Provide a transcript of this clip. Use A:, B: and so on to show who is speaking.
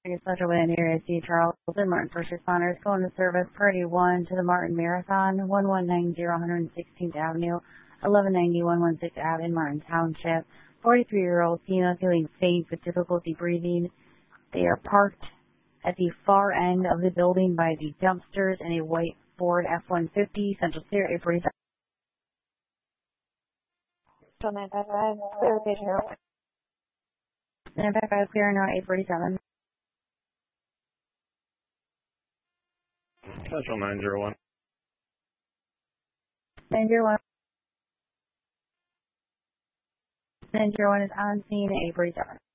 A: Central Wind area C. Charles and Martin first responders going to service Party 1 to the Martin Marathon, 1190 116th Avenue, 1190 116th Ave in Martin Township. 43-year-old female feeling faint with difficulty breathing. They are parked at the far end of the building by the dumpsters and a white Ford F-150. Central Clear 847. 955 clear location 955 clear now 847.
B: Central 901.
A: 901. 901 is on scene at 847.